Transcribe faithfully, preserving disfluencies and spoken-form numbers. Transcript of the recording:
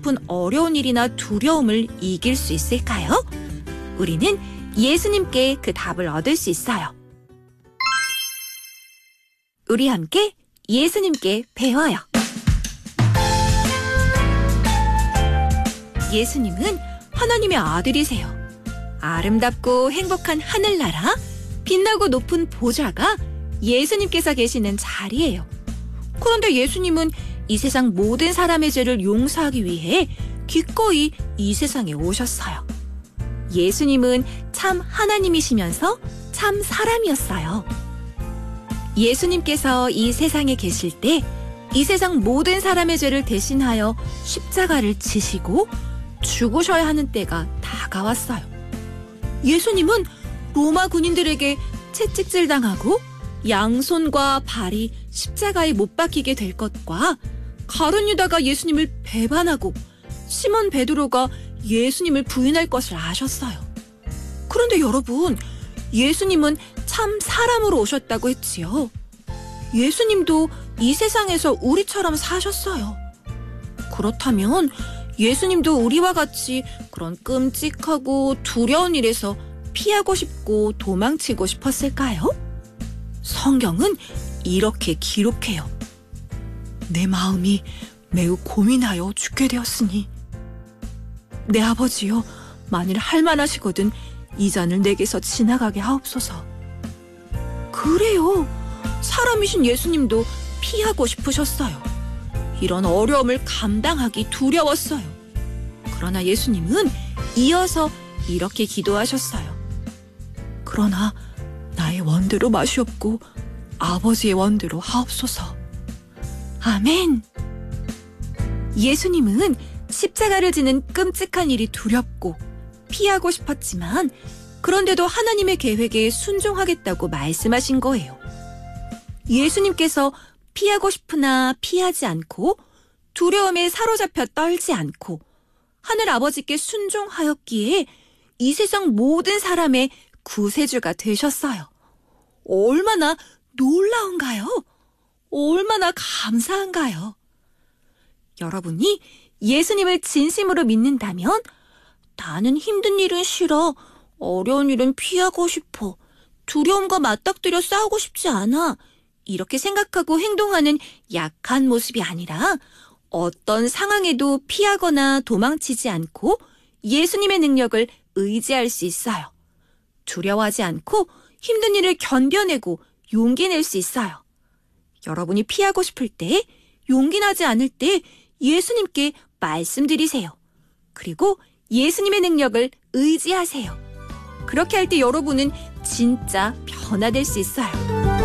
싶은 어려운 일이나 두려움을 이길 수 있을까요? 우리는 예수님께 그 답을 얻을 수 있어요. 우리 함께 예수님께 배워요. 예수님은 하나님의 아들이세요. 아름답고 행복한 하늘나라, 빛나고 높은 보좌가 예수님께서 계시는 자리예요. 그런데 예수님은 이 세상 모든 사람의 죄를 용서하기 위해 기꺼이 이 세상에 오셨어요. 예수님은 참 하나님이시면서 참 사람이었어요. 예수님께서 이 세상에 계실 때 이 세상 모든 사람의 죄를 대신하여 십자가를 지시고 죽으셔야 하는 때가 다가왔어요. 예수님은 로마 군인들에게 채찍질 당하고 양손과 발이 십자가에 못 박히게 될 것과 가룟 유다가 예수님을 배반하고 시몬 베드로가 예수님을 부인할 것을 아셨어요. 그런데 여러분, 예수님은 참 사람으로 오셨다고 했지요. 예수님도 이 세상에서 우리처럼 사셨어요. 그렇다면 예수님도 우리와 같이 그런 끔찍하고 두려운 일에서 피하고 싶고 도망치고 싶었을까요? 성경은 이렇게 기록해요. 내 마음이 매우 고민하여 죽게 되었으니 내 아버지여, 만일 할만하시거든 이 잔을 내게서 지나가게 하옵소서. 그래요. 사람이신 예수님도 피하고 싶으셨어요. 이런 어려움을 감당하기 두려웠어요. 그러나 예수님은 이어서 이렇게 기도하셨어요. 그러나 나의 원대로 마시옵고 아버지의 원대로 하옵소서. 아멘. 예수님은 십자가를 지는 끔찍한 일이 두렵고 피하고 싶었지만 그런데도 하나님의 계획에 순종하겠다고 말씀하신 거예요. 예수님께서 피하고 싶으나 피하지 않고 두려움에 사로잡혀 떨지 않고 하늘 아버지께 순종하였기에 이 세상 모든 사람의 구세주가 되셨어요. 얼마나 놀라운가요? 얼마나 감사한가요? 여러분이 예수님을 진심으로 믿는다면 나는 힘든 일은 싫어, 어려운 일은 피하고 싶어, 두려움과 맞닥뜨려 싸우고 싶지 않아, 이렇게 생각하고 행동하는 약한 모습이 아니라 어떤 상황에도 피하거나 도망치지 않고 예수님의 능력을 의지할 수 있어요. 두려워하지 않고 힘든 일을 견뎌내고 용기 낼 수 있어요. 여러분이 피하고 싶을 때, 용기 나지 않을 때 예수님께 말씀드리세요. 그리고 예수님의 능력을 의지하세요. 그렇게 할 때 여러분은 진짜 변화될 수 있어요.